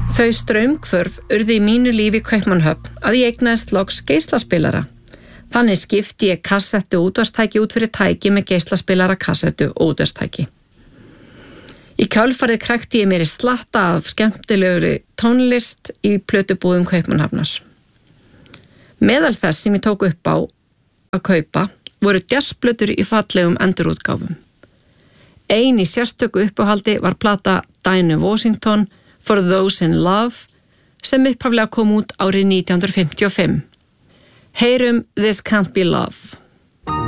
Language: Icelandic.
Þau straumhvörf urðu í mínu lífi Kaupmannahöfn að ég eignaðist loks geislaspilara. Þannig skipti ég kassettu og útvarpstæki út fyrir tæki með geislaspilara, kassettu og útvarpstæki. Í kjölfarið krækti ég mér í slatta af skemmtilegri tónlist í plötubúðum Kaupmannahafnar. Meðal þess sem ég tók upp á að kaupa voru jazzplötur í fallegum endurútgáfum. Ein í sérstöku uppáhaldi var plata Dinah Washington For Those in Love sem upphaflega kom út árið 1955. Heyrum This Can't Be Love.